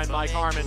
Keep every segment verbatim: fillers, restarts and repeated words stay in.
man, Mike Harmon.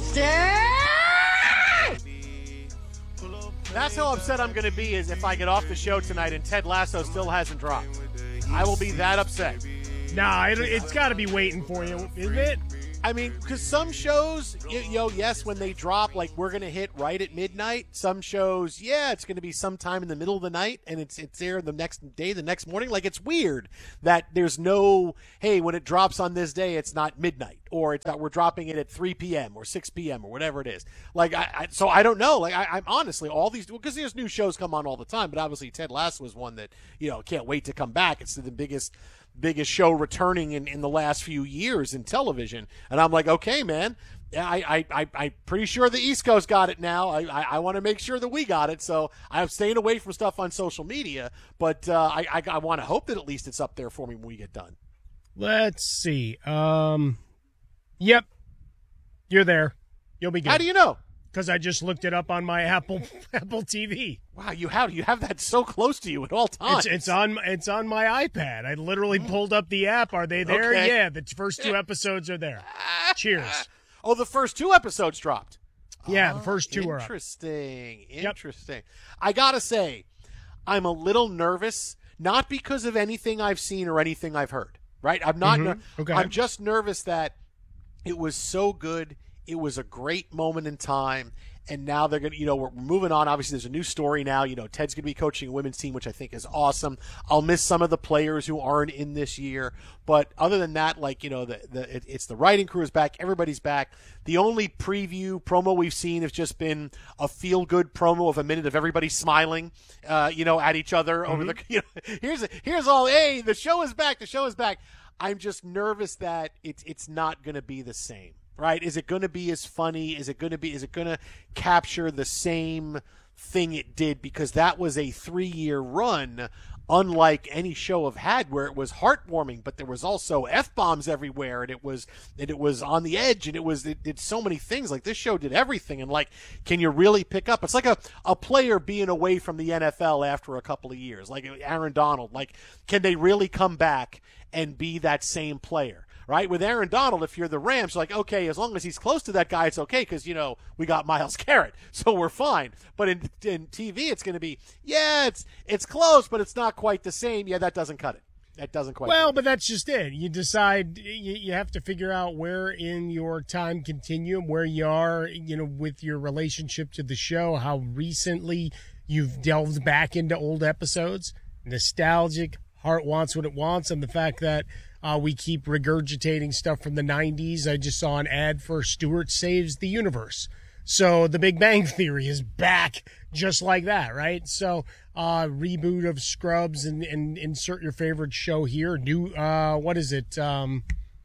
That's how upset I'm going to be is if I get off the show tonight and Ted Lasso still hasn't dropped. I will be that upset. Nah, it, it's got to be waiting for you, isn't it? I mean, because some shows, you, you know, yes, when they drop, like we're going to hit right at midnight. Some shows, yeah, it's going to be sometime in the middle of the night, and it's it's there the next day, the next morning. Like, it's weird that there's no, hey, when it drops on this day, it's not midnight, or it's that we're dropping it at three p.m. or six p.m. or whatever it is. Like, I, I so I don't know. Like, I, I'm honestly, all these, because there's new shows come on all the time, but obviously Ted Lasso is one that, you know, can't wait to come back. It's the biggest biggest show returning in, in the last few years in television. And I'm like, okay, man, I, I, I, I'm pretty sure the East Coast got it now. I, I, I want to make sure that we got it. So I'm staying away from stuff on social media, but uh, I, I, I want to hope that at least it's up there for me when we get done. Let's see. Um, yep. You're there. You'll be good. How do you know? Because I just looked it up on my Apple Apple T V. Wow, you have you have that so close to you at all times. It's, it's on it's on my iPad. I literally pulled up the app. Are they there? Okay. Yeah, the first two episodes are there. Cheers. Oh, the first two episodes dropped. Yeah, oh, the first two are up. Interesting. Interesting. Yep. I gotta say, I'm a little nervous, not because of anything I've seen or anything I've heard. Right? I'm not. Mm-hmm. ner- Okay. I'm just nervous that it was so good. It was a great moment in time, and now they're going to, you know, we're moving on. Obviously, there's a new story now. You know, Ted's going to be coaching a women's team, which I think is awesome. I'll miss some of the players who aren't in this year, but other than that, like, you know, the, the it, it's the writing crew is back. Everybody's back. The only preview promo we've seen has just been a feel-good promo of a minute of everybody smiling, uh, you know, at each other Mm-hmm. over the, you know, here's, here's all, hey, the show is back. The show is back. I'm just nervous that it's it's not going to be the same. Right? Is it going to be as funny? Is it going to be? Is it going to capture the same thing it did? Because that was a three-year run, unlike any show I've had, where it was heartwarming, but there was also f-bombs everywhere, and it was and it was on the edge, and it was it did so many things. Like, this show did everything, and like, can you really pick up? It's like a a player being away from the N F L after a couple of years, like Aaron Donald. Like, can they really come back and be that same player? Right? With Aaron Donald, if you're the Rams, like, okay, as long as he's close to that guy, it's okay because, you know, we got Myles Garrett, so we're fine. But in in T V, it's going to be, yeah, it's it's close, but it's not quite the same. Yeah, that doesn't cut it. That doesn't quite Well, cut it. but that's just it. You decide, you, you have to figure out where in your time continuum, where you are, you know, with your relationship to the show, how recently you've delved back into old episodes. Nostalgic, heart wants what it wants, and the fact that Uh, we keep regurgitating stuff from the nineties. I just saw an ad for Stewart Saves the Universe. So the Big Bang Theory is back just like that, right? So uh, reboot of Scrubs and, and insert your favorite show here. New, uh, what is it? Um,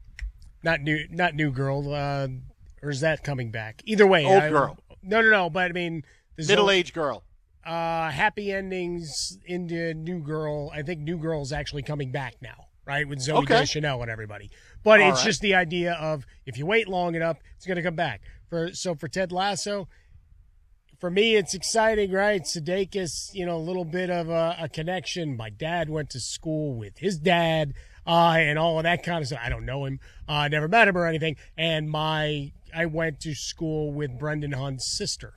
not new, not New Girl. Uh, or is that coming back? Either way. Old I, Girl. No, no, no. But I mean, there's Middle-aged girl. Uh, happy endings into New Girl. I think New Girl is actually coming back now. Right, with Zoe Okay. Deschanel and everybody. But All it's right. just the idea of if you wait long enough, it's going to come back. For So for Ted Lasso, for me, it's exciting, right? Sudeikis, you know, a little bit of a, a connection. My dad went to school with his dad uh, and all of that kind of stuff. I don't know him. I uh, never met him or anything. And my I went to school with Brendan Hunt's sister.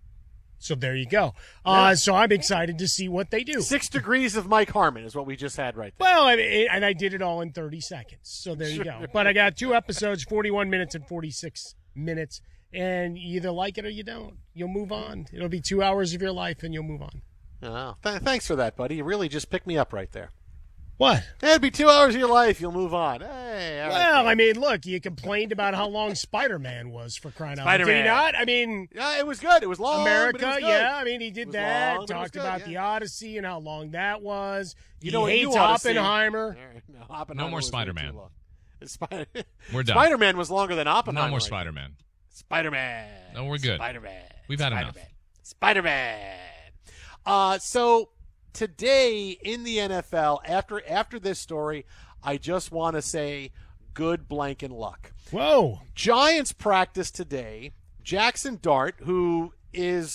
So there you go. Uh, Yeah. so I'm excited to see what they do. Six degrees of Mike Harmon is what we just had right there. Well, I mean, and I did it all in thirty seconds. So there you go. But I got two episodes, forty-one minutes and forty-six minutes. And you either like it or you don't. You'll move on. It'll be two hours of your life and you'll move on. Oh, th- thanks for that, buddy. You really just picked me up right there. What? It'll be two hours of your life. You'll move on. Hey, all right. Well, I mean, look, you complained about how long Spider-Man was for crying out loud. Did he Spider-Man. not? I mean, Yeah, it was good. It was long. but America, it was good. yeah. I mean, he It did was that. long, but it was Talked good, about yeah. the Odyssey and how long that was. You he know what hates you ought to see? Oppenheimer. All right, No, Oppenheimer No more was way Spider-Man. too long. Spider- We're done. Spider-Man was longer than Oppenheimer. No more right? Spider-Man. Spider-Man. No, we're good. Spider-Man. We've had Spider-Man. enough. Spider-Man. Uh, so today in the N F L, after after this story, I just want to say good blanking luck. Whoa. Giants practice today. Jackson Dart, who is,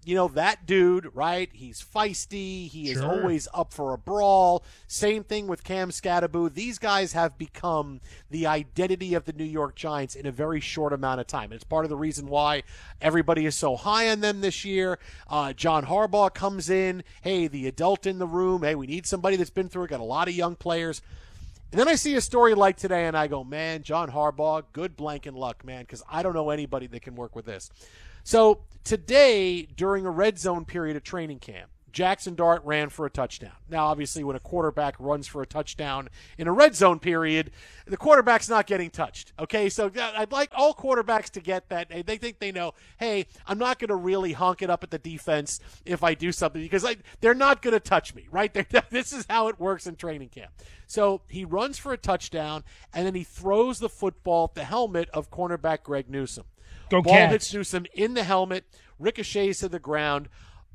you know, that dude, right? He's feisty. He is Sure. always up for a brawl. Same thing with Cam Skattebo. These guys have become the identity of the New York Giants in a very short amount of time. It's part of the reason why everybody is so high on them this year. Uh, John Harbaugh comes in. Hey, the adult in the room. Hey, we need somebody that's been through it. Got a lot of young players. And then I see a story like today, and I go, man, John Harbaugh, good blanking luck, man, because I don't know anybody that can work with this. So today, during a red zone period of training camp, Jackson Dart ran for a touchdown. Now, obviously, when a quarterback runs for a touchdown in a red zone period, the quarterback's not getting touched, okay? So I'd like all quarterbacks to get that. They think they know, hey, I'm not going to really honk it up at the defense if I do something because I, they're not going to touch me, right? This is how it works in training camp. So he runs for a touchdown, and then he throws the football at the helmet of cornerback Greg Newsome. Go Ball Cats. hits Newsome in the helmet, ricochets to the ground.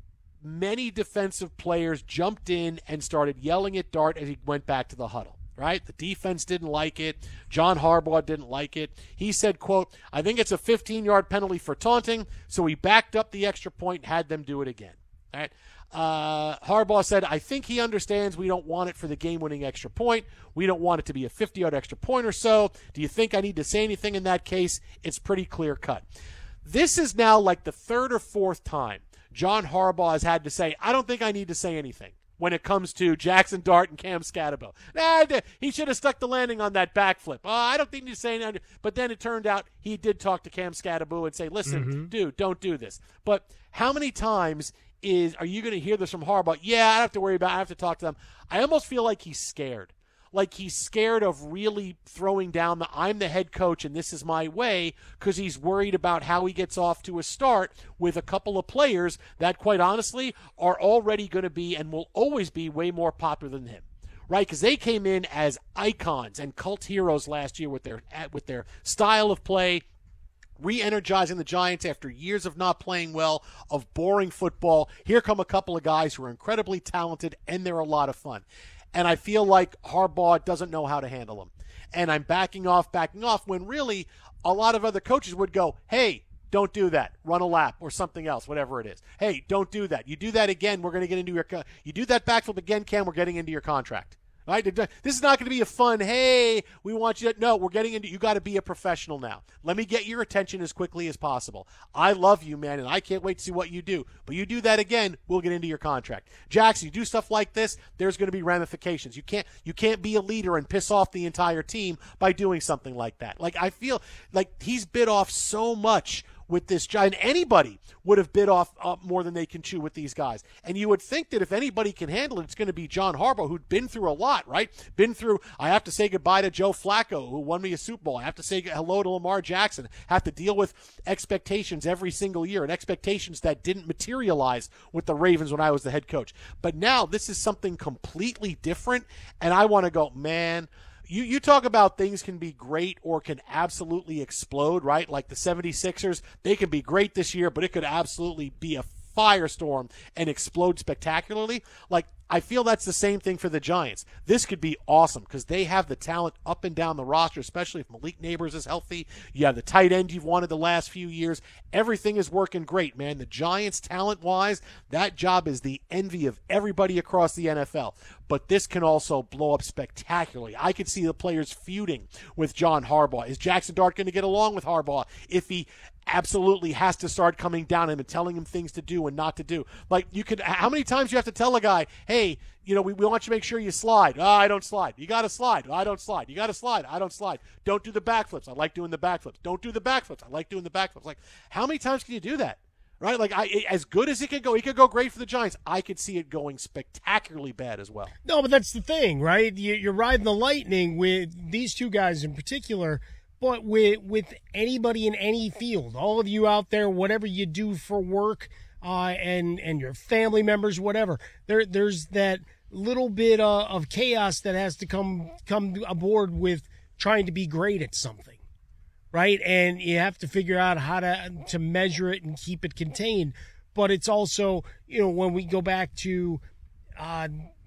Many defensive players jumped in and started yelling at Dart as he went back to the huddle, right? The defense didn't like it. John Harbaugh didn't like it. He said, quote, I think it's a fifteen-yard penalty for taunting, so he backed up the extra point and had them do it again, all right? Uh, Harbaugh said, I think he understands we don't want it for the game-winning extra point. We don't want it to be a fifty-yard extra point or so. Do you think I need to say anything in that case? It's pretty clear-cut. This is now like the third or fourth time John Harbaugh has had to say, I don't think I need to say anything when it comes to Jackson Dart and Cam Skattebo. Nah, he should have stuck the landing on that backflip. Oh, I don't think he's saying anything. But then it turned out he did talk to Cam Skattebo and say, listen, mm-hmm. dude, don't do this. But how many times is are you going to hear this from Harbaugh? Yeah, I don't have to worry about it. I have to talk to them. I almost feel like he's scared. Like he's scared of really throwing down the I'm the head coach and this is my way because he's worried about how he gets off to a start with a couple of players that, quite honestly, are already going to be and will always be way more popular than him. Right? Because they came in as icons and cult heroes last year with their with their style of play, re-energizing the Giants after years of not playing well, of boring football. Here come a couple of guys who are incredibly talented, and they're a lot of fun. And I feel like Harbaugh doesn't know how to handle them. And I'm backing off, backing off, when really a lot of other coaches would go, hey, don't do that. Run a lap or something else, whatever it is. Hey, don't do that. You do that again, we're going to get into your co- – you do that backflip again, Cam, we're getting into your contract. Right? This is not going to be a fun, hey, we want you to, no, we're getting into, you got to be a professional now. Let me get your attention as quickly as possible. I love you, man, and I can't wait to see what you do. But you do that again, we'll get into your contract. Jackson, you do stuff like this, there's going to be ramifications. You can't, you can't be a leader and piss off the entire team by doing something like that. Like, I feel like he's bit off so much with this giant. Anybody would have bit off uh, more than they can chew with these guys. And you would think that if anybody can handle it, it's going to be John Harbaugh, who'd been through a lot, right? Been through, I have to say goodbye to Joe Flacco, who won me a Super Bowl. I have to say hello to Lamar Jackson. Have to deal with expectations every single year and expectations that didn't materialize with the Ravens when I was the head coach. But now this is something completely different, and I want to go, man, You you talk about things can be great or can absolutely explode, right? Like the seventy-sixers, they can be great this year, but it could absolutely be a firestorm and explode spectacularly. Like, I feel that's the same thing for the Giants. This could be awesome because they have the talent up and down the roster, especially if Malik Neighbors is healthy. You have the tight end you've wanted the last few years. Everything is working great, man. The Giants, talent-wise, that job is the envy of everybody across the N F L. But this can also blow up spectacularly. I could see the players feuding with John Harbaugh. Is Jackson Dart going to get along with Harbaugh if he absolutely has to start coming down him and telling him things to do and not to do? Like, you could, how many times you have to tell a guy, hey, you know, we, we want you to make sure you slide. Oh, I don't slide. You got to slide. Oh, I don't slide. You got to slide. I don't slide. Don't do the backflips. I like doing the backflips. Don't do the backflips. I like doing the backflips. Like, how many times can you do that? Right? Like, I, as good as it could go, it could go great for the Giants. I could see it going spectacularly bad as well. No, but that's the thing, right? You're riding the lightning with these two guys in particular, but with with anybody in any field, all of you out there, whatever you do for work, uh, and and your family members, whatever, there there's that little bit uh, of chaos that has to come come aboard with trying to be great at something. Right, and you have to figure out how to to measure it and keep it contained. But it's also, you know, when we go back to uh,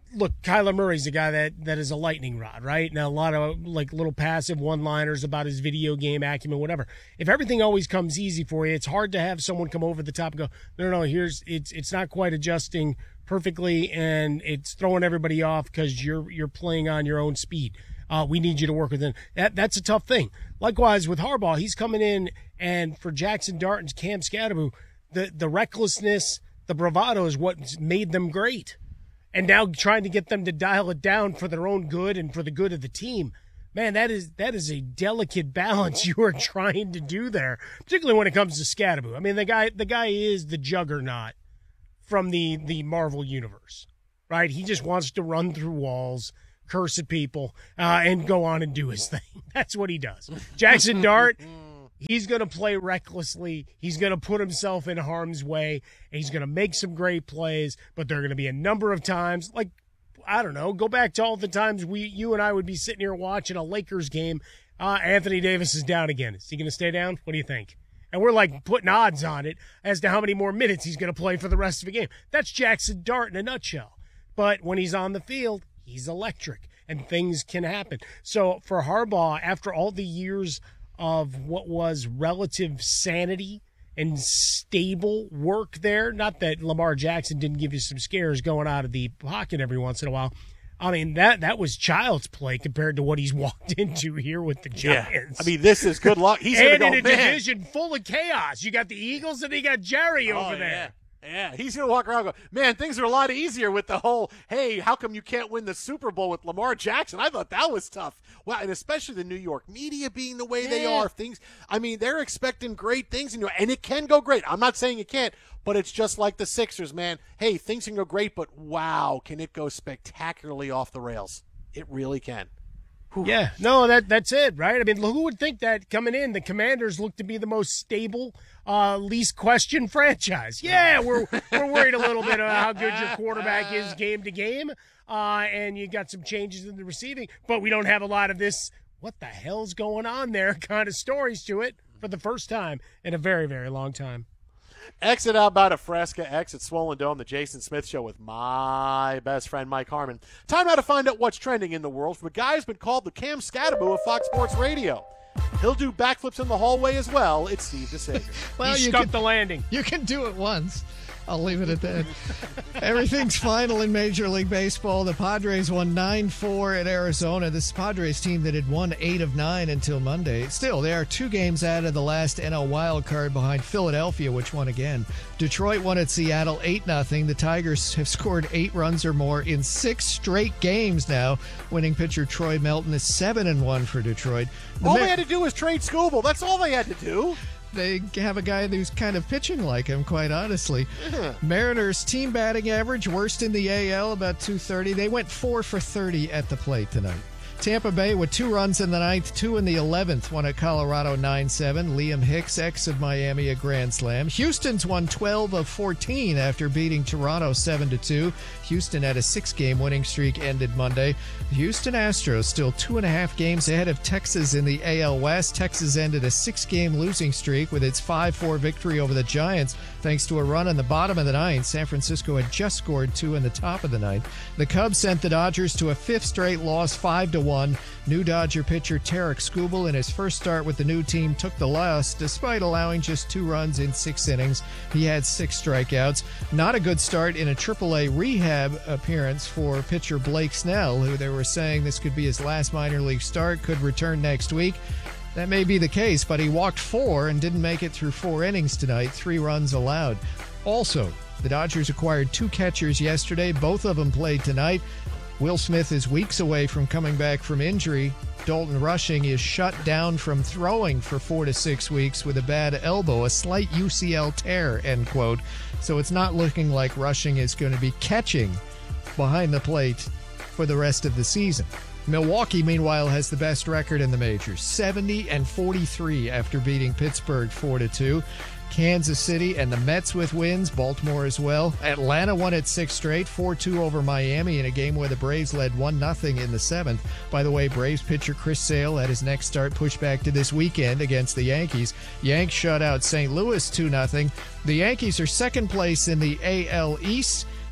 look, Kyler Murray's a guy that, that is a lightning rod, right? Now, a lot of like little passive one-liners about his video game acumen, whatever. If everything always comes easy for you, it's hard to have someone come over the top and go, no, no, no, here's it's it's not quite adjusting perfectly, and it's throwing everybody off because you're you're playing on your own speed. Uh, we need you to work with it. That that's a tough thing. Likewise with Harbaugh, he's coming in, and for Jackson Darton's Cam Scadaboo, the the recklessness, the bravado is what made them great. And now trying to get them to dial it down for their own good and for the good of the team. Man, that is that is a delicate balance you are trying to do there, particularly when it comes to Scadaboo. I mean, the guy the guy is the juggernaut from the, the Marvel universe, right? He just wants to run through walls, curse at people, uh, and go on and do his thing. That's what he does. Jackson Dart, he's going to play recklessly. He's going to put himself in harm's way. And he's going to make some great plays, but there are going to be a number of times, like, I don't know, go back to all the times we, you and I would be sitting here watching a Lakers game. Uh, Anthony Davis is down again. Is he going to stay down? What do you think? And we're like putting odds on it as to how many more minutes he's going to play for the rest of the game. That's Jackson Dart in a nutshell. But when he's on the field, he's electric, and things can happen. So for Harbaugh, after all the years of what was relative sanity and stable work there, not that Lamar Jackson didn't give you some scares going out of the pocket every once in a while. I mean, that that was child's play compared to what he's walked into here with the Giants. Yeah. I mean, this is good luck. He's and going to go, in a man. division full of chaos. You got the Eagles and you got Jerry oh, over yeah. there. Yeah, he's going to walk around and go, man, things are a lot easier with the whole, hey, how come you can't win the Super Bowl with Lamar Jackson? I thought that was tough. Well, and especially the New York media being the way yeah. they are. Things, I mean, they're expecting great things, in New York, and it can go great. I'm not saying it can't, but it's just like the Sixers, man. Hey, things can go great, but wow, can it go spectacularly off the rails? It really can. Whew. Yeah, no, that that's it, right? I mean, who would think that coming in, the Commanders look to be the most stable, uh, least questioned franchise? Yeah, we're we're worried a little bit about how good your quarterback is game to game, uh, and you got some changes in the receiving, but we don't have a lot of this, what the hell's going on there kind of stories to it for the first time in a very, very long time. Exit out by the Fresca, exit Swollen Dome, the Jason Smith Show with my best friend Mike Harmon. Time now to find out what's trending in the world from a guy who's been called the Cam Scadaboo of Fox Sports Radio. He'll do backflips in the hallway as well. It's Steve DeSager. well, he stuck the landing. You can do it once. I'll leave it at that. Everything's final in Major League Baseball. The Padres won nine four at Arizona. This Padres team that had won eight of nine until Monday. Still, they are two games out of the last N L wild card behind Philadelphia, which won again. Detroit won at Seattle eight nothing. The Tigers have scored eight runs or more in six straight games now. Winning pitcher Troy Melton is seven and one for Detroit. The all Ma- they had to do was trade Skubal. That's all they had to do. They have a guy who's kind of pitching like him, quite honestly. Yeah. Mariners team batting average, worst in the A L, about two thirty. They went four for thirty at the plate tonight. Tampa Bay with two runs in the ninth, two in the eleventh, won at Colorado nine seven. Liam Hicks, ex of Miami, a grand slam. Houston's won twelve of fourteen after beating Toronto seven to two. Houston had a six-game winning streak ended Monday. The Houston Astros still two and a half games ahead of Texas in the A L West. Texas ended a six-game losing streak with its five four victory over the Giants thanks to a run in the bottom of the ninth. San Francisco had just scored two in the top of the ninth. The Cubs sent the Dodgers to a fifth straight loss, five to one. New Dodger pitcher Tarek Skubal in his first start with the new team took the loss despite allowing just two runs in six innings. He had six strikeouts. Not a good start in a triple A rehab appearance for pitcher Blake Snell, who they were saying this could be his last minor league start, could return next week. That may be the case, but he walked four and didn't make it through four innings tonight, three runs allowed. Also, the Dodgers acquired two catchers yesterday. Both of them played tonight. Will Smith is weeks away from coming back from injury. Dalton Rushing is shut down from throwing for four to six weeks with a bad elbow, a slight U C L tear, end quote. So it's not looking like Rushing is going to be catching behind the plate for the rest of the season. Milwaukee, meanwhile, has the best record in the majors, seventy and forty-three after beating Pittsburgh four to two. Kansas City and the Mets with wins, Baltimore as well. Atlanta won at six straight, four two over Miami in a game where the Braves led one nothing in the seventh. By the way, Braves pitcher Chris Sale had his next start pushed back to this weekend against the Yankees. Yanks shut out Saint Louis two nothing. The Yankees are second place in the A L East,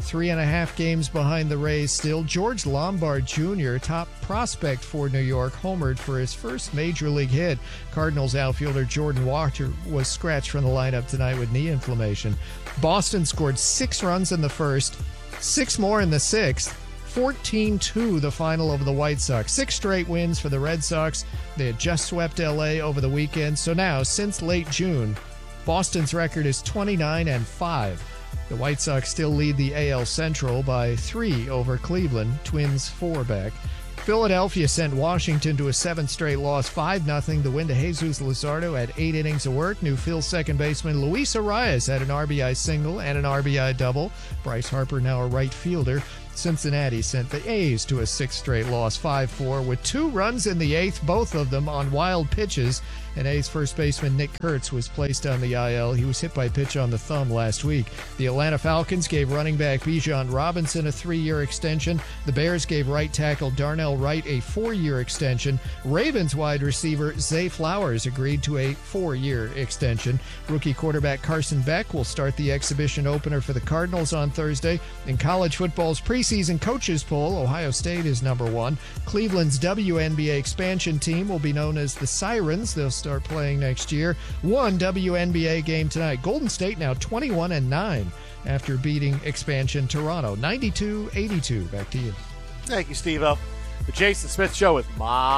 three and a half games behind the Rays still. George Lombard Junior, top prospect for New York, homered for his first major league hit. Cardinals outfielder Jordan Walker was scratched from the lineup tonight with knee inflammation. Boston scored six runs in the first, six more in the sixth. fourteen two the final over the White Sox. Six straight wins for the Red Sox. They had just swept L A over the weekend. So now, since late June, Boston's record is twenty-nine and five. The White Sox still lead the A L Central by three over Cleveland, Twins four back. Philadelphia sent Washington to a seventh straight loss, five nothing. The win to Jesus Luzardo had eight innings of work. New Phil second baseman Luis Arias had an R B I single and an R B I double. Bryce Harper now a right fielder. Cincinnati sent the A's to a sixth straight loss, five four, with two runs in the eighth, both of them on wild pitches. And A's first baseman Nick Kurtz was placed on the I L. He was hit by a pitch on the thumb last week. The Atlanta Falcons gave running back Bijan Robinson a three-year extension. The Bears gave right tackle Darnell Wright a four-year extension. Ravens wide receiver Zay Flowers agreed to a four-year extension. Rookie quarterback Carson Beck will start the exhibition opener for the Cardinals on Thursday. In college football's preseason coaches poll, Ohio State is number one. Cleveland's W N B A expansion team will be known as the Sirens. They'll start playing next year. One W N B A game tonight. Golden State now twenty-one and nine after beating expansion Toronto ninety-two eighty-two. Back to you. Thank you, Steve-O. The Jason Smith Show with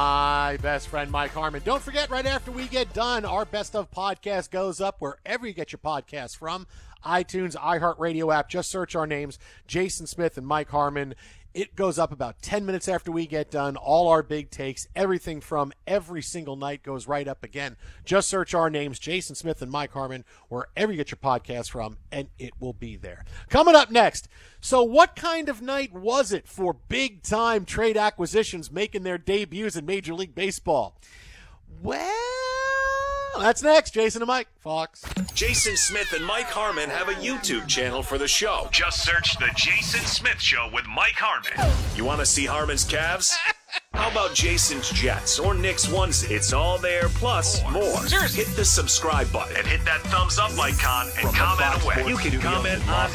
my best friend Mike Harmon. Don't forget, right after we get done, our Best Of podcast goes up wherever you get your podcasts from. iTunes, iHeartRadio app. Just search our names, Jason Smith and Mike Harmon. It goes up about ten minutes after we get done. All our big takes, everything from every single night goes right up again. Just search our names, Jason Smith and Mike Harmon, wherever you get your podcast from, and it will be there. Coming up next, so what kind of night was it for big-time trade acquisitions making their debuts in Major League Baseball? Well, that's next. Jason and Mike, Fox. Jason Smith and Mike Harmon have a YouTube channel for the show. Just search The Jason Smith Show with Mike Harmon. You want to see Harmon's calves? How about Jason's Jets or Nick's onesie? It's all there, plus more. Seriously. Hit the subscribe button and hit that thumbs up icon and comment away. You can comment on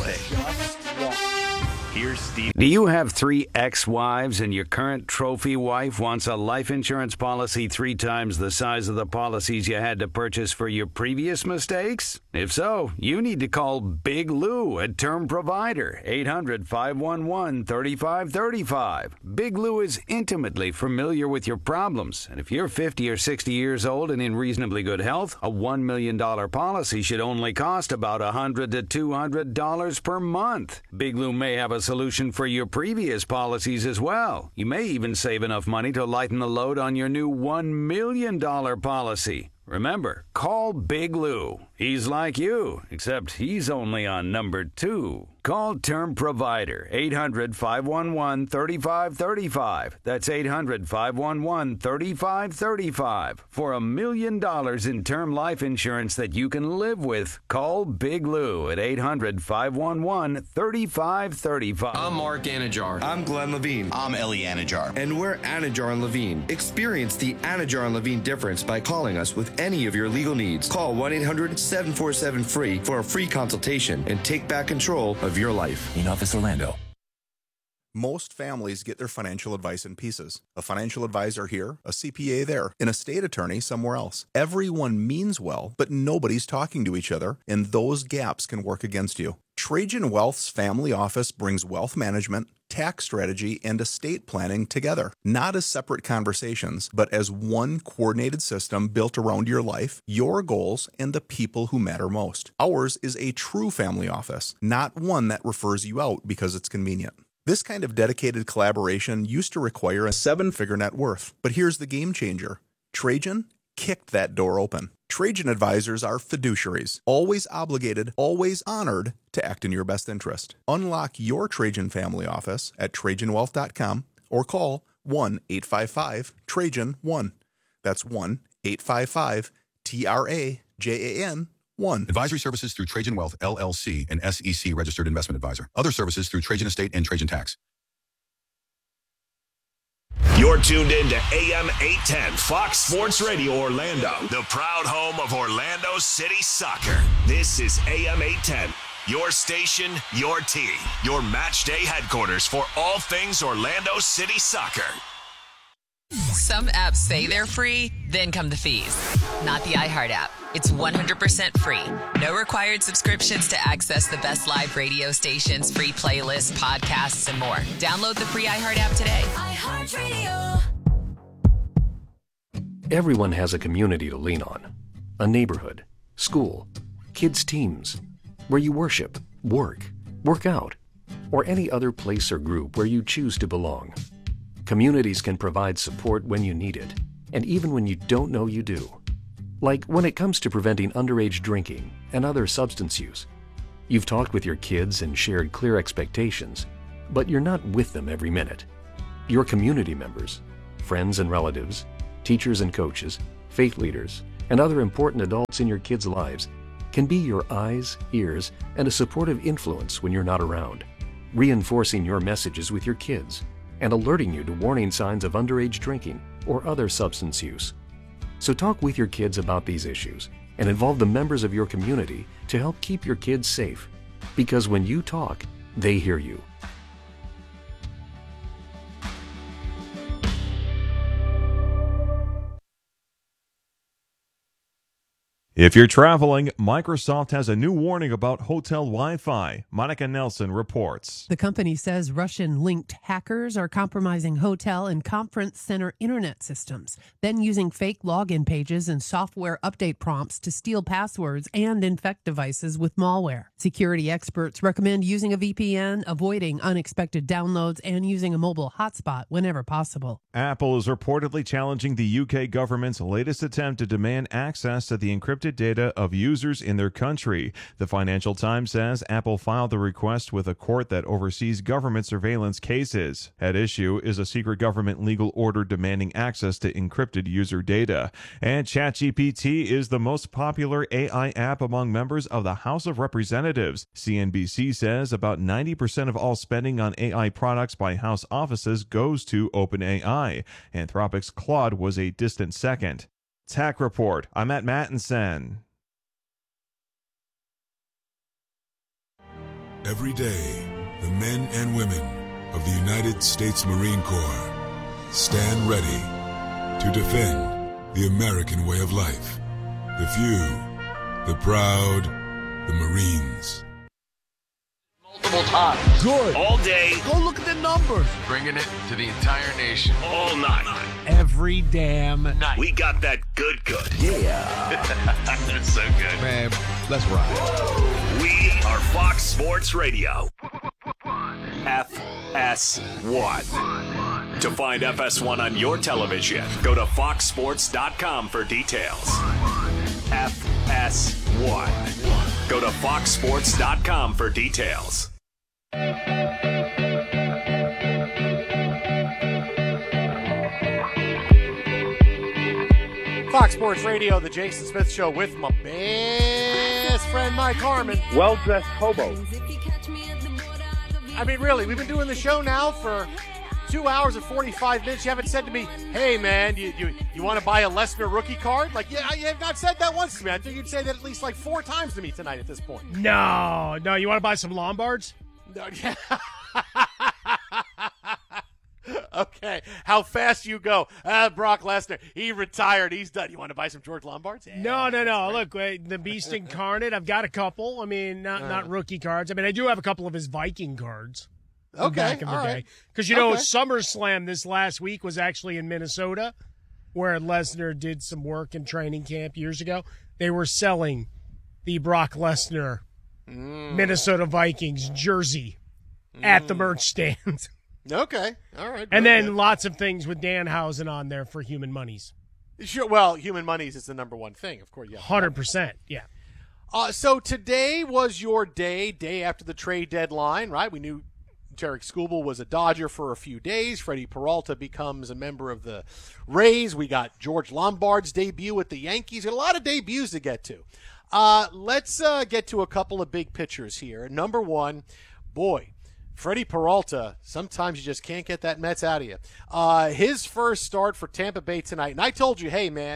anything. Here's Steve. Do you have three ex-wives and your current trophy wife wants a life insurance policy three times the size of the policies you had to purchase for your previous mistakes? If so, you need to call Big Lou at Term Provider, eight hundred, five one one, three five three five. Big Lou is intimately familiar with your problems, and if you're fifty or sixty years old and in reasonably good health, a one million dollars policy should only cost about one hundred to two hundred dollars per month. Big Lou may have a solution for your previous policies as well. You may even save enough money to lighten the load on your new one million dollars policy. Remember, call Big Lou. He's like you, except he's only on number two. Call Term Provider, eight hundred, five one one, three five three five. That's eight hundred, five one one, three five three five. For a million dollars in term life insurance that you can live with, call Big Lou at eight hundred, five one one, three five three five. I'm Mark Anajar. I'm Glenn Levine. I'm Ellie Anajar. And we're Anajar and Levine. Experience the Anajar and Levine difference by calling us with any of your legal needs. Call one eight hundred, seven four seven, free for a free consultation and take back control of your life. In Office Orlando. Most families get their financial advice in pieces. A financial advisor here, a C P A there, an estate attorney somewhere else. Everyone means well, but nobody's talking to each other, and those gaps can work against you. Trajan Wealth's family office brings wealth management, tax strategy, and estate planning together, not as separate conversations, but as one coordinated system built around your life, your goals, and the people who matter most. Ours is a true family office, not one that refers you out because it's convenient. This kind of dedicated collaboration used to require a seven-figure net worth, but here's the game changer. Trajan kicked that door open. Trajan advisors are fiduciaries, always obligated, always honored to act in your best interest. Unlock your Trajan family office at Trajan Wealth dot com or call one eight five five, Trajan one. That's one eight five five, T R A J A N one. Advisory services through Trajan Wealth, L L C, an S E C registered investment advisor. Other services through Trajan Estate and Trajan Tax. You're tuned in to A M eight ten Fox Sports Radio Orlando, the proud home of Orlando City Soccer. This is A M eight ten. Your station, your team, your match day headquarters for all things Orlando City soccer. Some apps say they're free, then come the fees. Not the iHeart app. It's one hundred percent free. No required subscriptions to access the best live radio stations, free playlists, podcasts, and more. Download the free iHeart app today. iHeartRadio. Everyone has a community to lean on. A neighborhood, school, kids' teams, where you worship, work, work out, or any other place or group where you choose to belong. Communities can provide support when you need it, and even when you don't know you do. Like when it comes to preventing underage drinking and other substance use. You've talked with your kids and shared clear expectations, but you're not with them every minute. Your community members, friends and relatives, teachers and coaches, faith leaders, and other important adults in your kids' lives can be your eyes, ears, and a supportive influence when you're not around, reinforcing your messages with your kids and alerting you to warning signs of underage drinking or other substance use. So talk with your kids about these issues and involve the members of your community to help keep your kids safe. Because when you talk, they hear you. If you're traveling, Microsoft has a new warning about hotel Wi-Fi. Monica Nelson reports. The company says Russian-linked hackers are compromising hotel and conference center internet systems, then using fake login pages and software update prompts to steal passwords and infect devices with malware. Security experts recommend using a V P N, avoiding unexpected downloads, and using a mobile hotspot whenever possible. Apple is reportedly challenging the U K government's latest attempt to demand access to the encrypted data of users in their country. The Financial Times says Apple filed the request with a court that oversees government surveillance cases. At issue is a secret government legal order demanding access to encrypted user data. And ChatGPT is the most popular A I app among members of the House of Representatives. C N B C says about ninety percent of all spending on A I products by House offices goes to OpenAI. Anthropic's Claude was a distant second. Tech Report. I'm at Mattinson. Every day, the men and women of the United States Marine Corps stand ready to defend the American way of life. The few, the proud, the Marines. Multiple times. Good. All day. Go look at the numbers. Bringing it to the entire nation. All night. Every damn night. We got that good good. Yeah. That's so good. Man, let's ride. We are Fox Sports Radio. F S one. To find F S one on your television, go to fox sports dot com for details. F S one. Go to fox sports dot com for details. Fox Sports Radio, the Jason Smith Show with my best friend Mike Harmon. Well-dressed hobo. I mean, really, we've been doing the show now for two hours and forty-five minutes. You haven't said to me, hey, man, you you, you want to buy a Lesnar rookie card? Like, yeah, you have not said that once to me. I think you'd say that at least like four times to me tonight at this point. No, no, you want to buy some Lombards? No, yeah. Okay, how fast you go. Uh, Brock Lesnar, he retired. He's done. You want to buy some George Lombards? Yeah, no, no, no. Look, wait, the Beast Incarnate, I've got a couple. I mean, not, uh, not rookie cards. I mean, I do have a couple of his Viking cards. Okay, back in the all day. right. Because, you know, okay. SummerSlam this last week was actually in Minnesota, where Lesnar did some work in training camp years ago. They were selling the Brock Lesnar mm. Minnesota Vikings jersey mm. at the merch stand. Okay, all right. And then good. lots of things with Danhausen on there for Human Monies. Sure. Well, Human Monies is the number one thing, of course. Yeah, one hundred percent, yeah. Uh, so today was your day, day after the trade deadline, right? We knew Tarek Skubal was a Dodger for a few days. Freddie Peralta becomes a member of the Rays. We got George Lombard's debut with the Yankees. Got a lot of debuts to get to. Uh, let's uh, get to a couple of big pitchers here. Number one, boy, Freddie Peralta, sometimes you just can't get that Mets out of you. Uh, his first start for Tampa Bay tonight, and I told you, hey, man,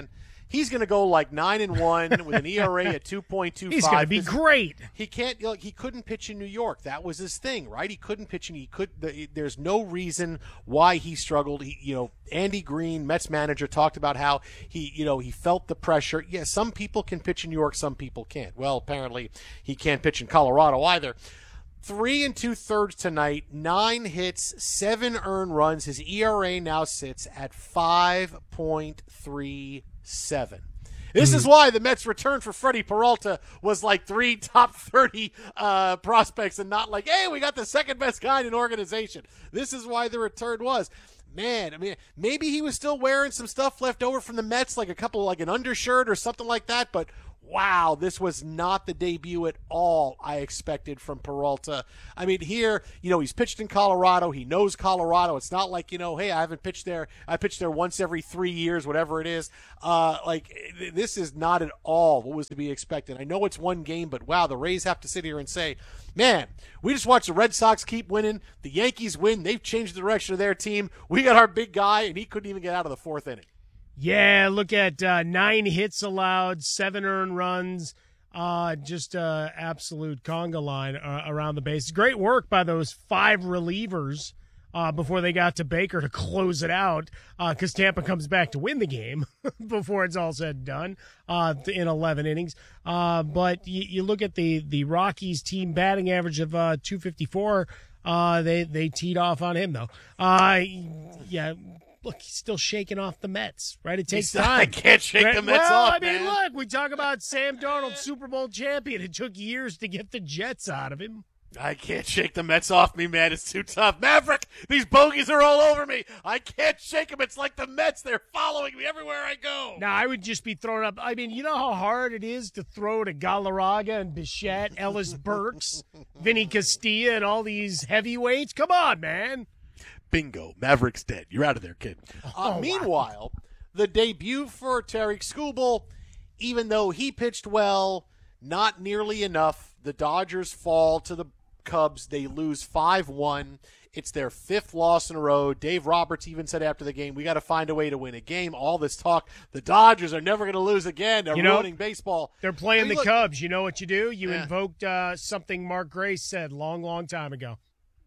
he's going to go like nine and one with an E R A at two point two five. He's going to be great. He can't. You know, he couldn't pitch in New York. That was his thing, right? He couldn't pitch, and he could. The, there's no reason why he struggled. He, you know, Andy Green, Mets manager, talked about how he, you know, he felt the pressure. Yeah, some people can pitch in New York, some people can't. Well, apparently he can't pitch in Colorado either. Three and two thirds tonight, nine hits, seven earned runs. His E R A now sits at five point three seven. This is why the Mets' return for Freddie Peralta was like three top thirty uh, prospects and not like, hey, we got the second best guy in an organization. This is why the return was. Man, I mean, maybe he was still wearing some stuff left over from the Mets, like a couple, like an undershirt or something like that, but wow, this was not the debut at all I expected from Peralta. I mean, here, you know, he's pitched in Colorado. He knows Colorado. It's not like, you know, hey, I haven't pitched there. I pitched there once every three years, whatever it is. Uh, like, this is not at all what was to be expected. I know it's one game, but wow, the Rays have to sit here and say, man, we just watched the Red Sox keep winning. The Yankees win. They've changed the direction of their team. We got our big guy, and he couldn't even get out of the fourth inning. Yeah, look at uh, nine hits allowed, seven earned runs, uh, just uh, absolute conga line uh, around the base. Great work by those five relievers uh, before they got to Baker to close it out because uh, Tampa comes back to win the game before it's all said and done uh, in eleven innings. Uh, but you, you look at the, the Rockies team batting average of uh, two fifty-four. Uh, they, they teed off on him, though. Uh, yeah. Look, he's still shaking off the Mets, right? It takes time. I can't shake right? the Mets well, off, I mean, man. look, we talk about Sam Darnold, Super Bowl champion. It took years to get the Jets out of him. I can't shake the Mets off me, man. It's too tough. Maverick, these bogeys are all over me. I can't shake them. It's like the Mets. They're following me everywhere I go. Now, I would just be thrown up. I mean, you know how hard it is to throw to Galarraga and Bichette, Ellis Burks, Vinny Castilla, and all these heavyweights? Come on, man. Bingo. Maverick's dead. You're out of there, kid. Oh, uh, meanwhile, wow. the debut for Tarik Skubal, even though he pitched well, not nearly enough. The Dodgers fall to the Cubs. They lose five one. It's their fifth loss in a row. Dave Roberts even said after the game, we got to find a way to win a game. All this talk, the Dodgers are never going to lose again. They're you know, ruining baseball. They're playing I mean, the look, Cubs. You know what you do? You yeah. invoked uh, something Mark Grace said long, long time ago.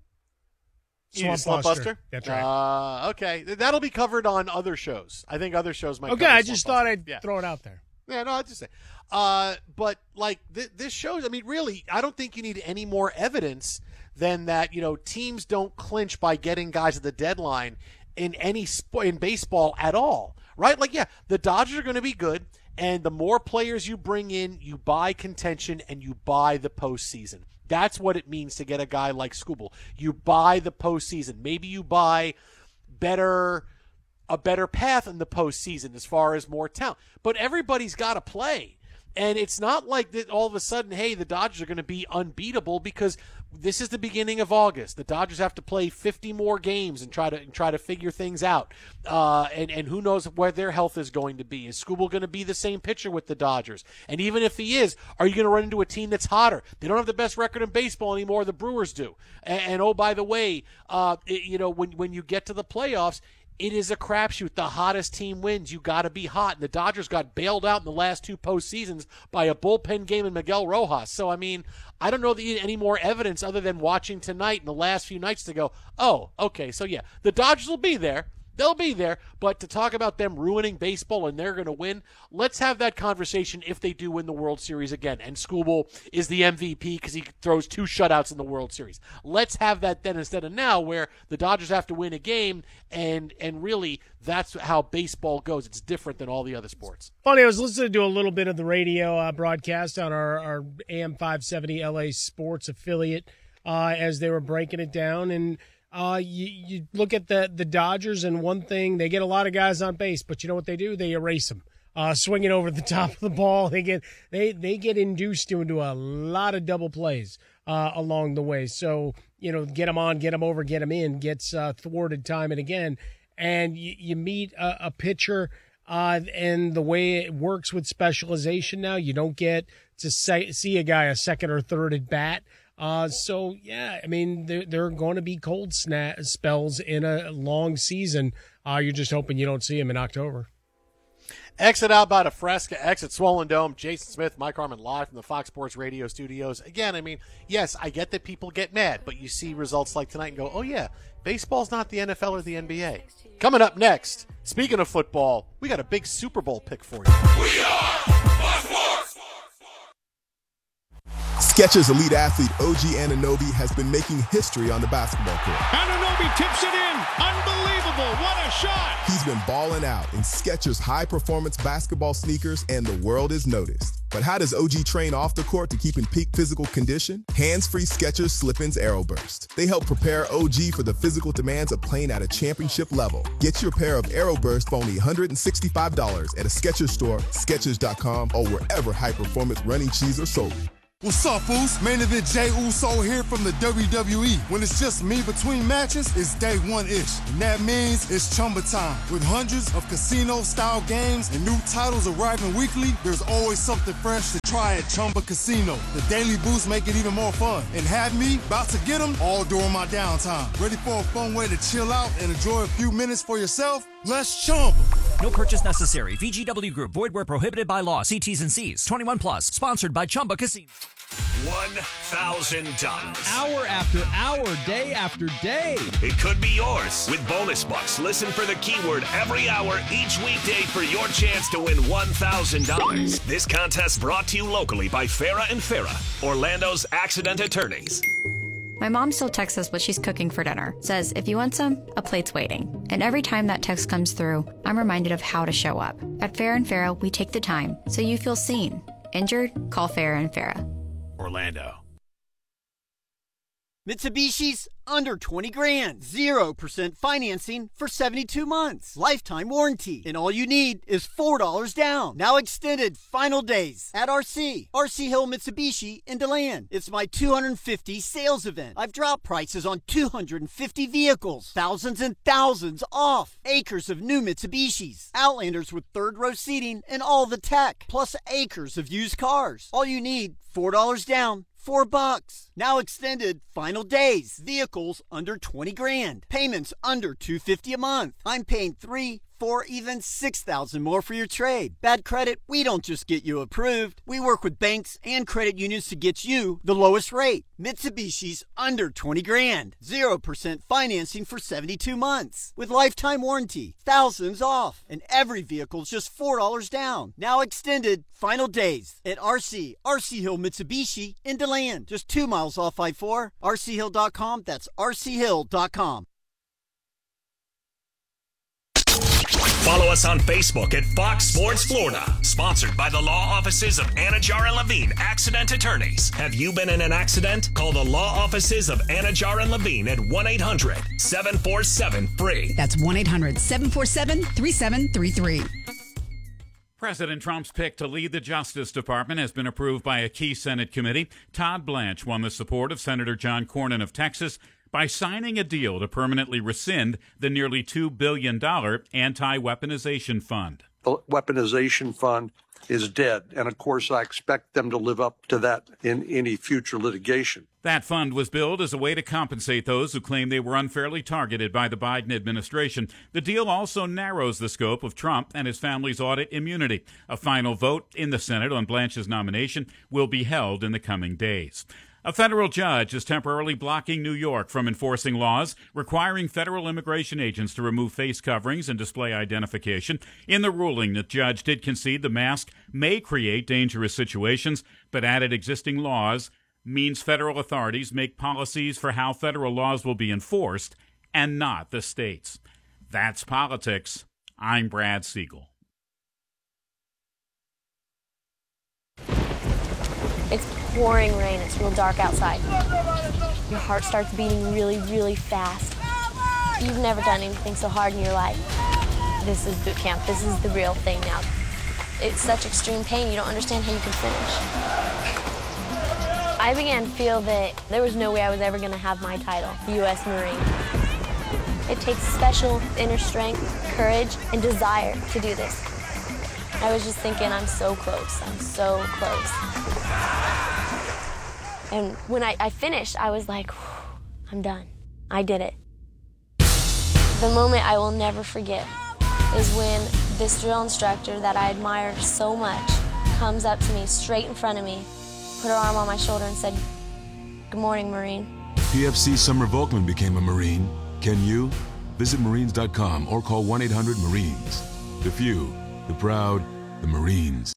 Slump, slump buster. buster? That's right. Uh, okay. That'll be covered on other shows. I think other shows might Okay, I just thought buster. I'd yeah. throw it out there. Yeah, no, I'd just say. Uh, but, like, th- this shows, I mean, really, I don't think you need any more evidence than that, you know, teams don't clinch by getting guys at the deadline in any sport, in baseball at all, right? Like, yeah, the Dodgers are going to be good, and the more players you bring in, you buy contention and you buy the postseason. That's what it means to get a guy like Skubal. You buy the postseason. Maybe you buy better a better path in the postseason as far as more talent. But everybody's got to play. And it's not like that all of a sudden, hey, the Dodgers are going to be unbeatable because this is the beginning of August. The Dodgers have to play fifty more games and try to and try to figure things out. Uh, and, and who knows where their health is going to be. Is Skubal going to be the same pitcher with the Dodgers? And even if he is, are you going to run into a team that's hotter? They don't have the best record in baseball anymore. The Brewers do. And, and oh, by the way, uh, it, you know, when when you get to the playoffs, it is a crapshoot. The hottest team wins. You got to be hot. And the Dodgers got bailed out in the last two postseasons by a bullpen game in Miguel Rojas. So, I mean, I don't know that you need any more evidence other than watching tonight and the last few nights to go, oh, okay, so yeah, the Dodgers will be there. They'll be there. But to talk about them ruining baseball and they're going to win, let's have that conversation if they do win the World Series again. And Skubal is the M V P because he throws two shutouts in the World Series. Let's have that then instead of now where the Dodgers have to win a game, and and really that's how baseball goes. It's different than all the other sports. Funny, I was listening to a little bit of the radio uh, broadcast on our, our A M five seventy L A Sports affiliate uh, as they were breaking it down, and Uh, you, you look at the, the Dodgers, and one thing, they get a lot of guys on base, but you know what they do? They erase them. Uh, swinging over the top of the ball, they get they, they get induced into a lot of double plays uh, along the way. So, you know, get them on, get them over, get them in, gets uh, thwarted time and again. And you, you meet a, a pitcher, uh, and the way it works with specialization now, you don't get to say, see a guy a second or third at bat. Uh, so, yeah, I mean, there, there are going to be cold snap spells in a long season. Uh, you're just hoping you don't see them in October. Exit out by the Fresca, exit Swollen Dome. Jason Smith, Mike Harmon, live from the Fox Sports Radio studios. Again, I mean, yes, I get that people get mad, but you see results like tonight and go, oh, yeah, baseball's not the N F L or the N B A. Coming up next, speaking of football, we got a big Super Bowl pick for you. We are Fox Sports! Skechers elite athlete O G Anunoby has been making history on the basketball court. Anunoby tips it in. Unbelievable. What a shot. He's been balling out in Skechers high-performance basketball sneakers, and the world is noticed. But how does O G train off the court to keep in peak physical condition? Hands-free Skechers Slip-ins Aeroburst. They help prepare O G for the physical demands of playing at a championship level. Get your pair of Aeroburst for only one hundred sixty-five dollars at a Skechers store, Skechers dot com, or wherever high-performance running shoes are sold. What's up, Foos? Main event Jey Uso here from the W W E. When it's just me between matches, it's day one-ish. And that means it's Chumba time. With hundreds of casino-style games and new titles arriving weekly, there's always something fresh to try at Chumba Casino. The daily boosts make it even more fun. And have me about to get them all during my downtime. Ready for a fun way to chill out and enjoy a few minutes for yourself? Let's Chumba. No purchase necessary. V G W Group. Void where prohibited by law. See T's and C's. twenty-one plus. Sponsored by Chumba Casino. one thousand dollars. Hour after hour, day after day. It could be yours. With Bonus Bucks, listen for the keyword every hour each weekday for your chance to win one thousand dollars. This contest brought to you locally by Farah and Farah, Orlando's accident attorneys. My mom still texts us what she's cooking for dinner. Says, if you want some, a plate's waiting. And every time that text comes through, I'm reminded of how to show up. At Farah and Farah, we take the time so you feel seen. Injured? Call Farah and Farah. Orlando. Mitsubishi's under twenty grand. zero percent financing for seventy-two months. Lifetime warranty. And all you need is four dollars down. Now extended final days at R C. R C Hill Mitsubishi in DeLand. It's my two hundred fifty sales event. I've dropped prices on two hundred fifty vehicles. Thousands and thousands off. Acres of new Mitsubishis. Outlanders with third row seating and all the tech. Plus acres of used cars. All you need, four dollars down. Four bucks. Now extended final days. Vehicles under twenty grand. Payments under two hundred fifty a month. I'm paying three, four, even six thousand more for your trade. Bad credit? We don't just get you approved. We work with banks and credit unions to get you the lowest rate. Mitsubishi's under twenty grand. Zero percent financing for seventy-two months. With lifetime warranty. Thousands off. And every vehicle's just four dollars down. Now extended final days at R C. R C Hill Mitsubishi in DeLand. Just two miles off I four. R C hill dot com. That's R C hill dot com. Follow us on Facebook at Fox Sports Florida. Sponsored by the law offices of Anajar and Levine, accident attorneys. Have you been in an accident? Call the law offices of Anajar and Levine at one eight hundred seven four seven free. That's one eight hundred seven four seven three seven three three. President Trump's pick to lead the Justice Department has been approved by a key Senate committee. Todd Blanche won the support of Senator John Cornyn of Texas by signing a deal to permanently rescind the nearly two billion dollars anti-weaponization fund. The weaponization fund is dead, and of course I expect them to live up to that in any future litigation. That fund was billed as a way to compensate those who claim they were unfairly targeted by the Biden administration. The deal also narrows the scope of Trump and his family's audit immunity. A final vote in the Senate on Blanche's nomination will be held in the coming days. A federal judge is temporarily blocking New York from enforcing laws requiring federal immigration agents to remove face coverings and display identification. In the ruling, the judge did concede the mask may create dangerous situations, but added existing laws means federal authorities make policies for how federal laws will be enforced and not the states. That's politics. I'm Brad Siegel. It's pouring rain. It's real dark outside. Your heart starts beating really, really fast. You've never done anything so hard in your life. This is boot camp. This is the real thing now. It's such extreme pain, you don't understand how you can finish. I began to feel that there was no way I was ever going to have my title, U S Marine. It takes special inner strength, courage, and desire to do this. I was just thinking, I'm so close. I'm so close. And when I, I finished, I was like, I'm done. I did it. The moment I will never forget is when This drill instructor that I admire so much comes up to me straight in front of me, put her arm on my shoulder and said, "Good morning, Marine." P F C Summer Volkman became a Marine. Can you? Visit Marines dot com or call one eight hundred Marines. The few, the proud, the Marines.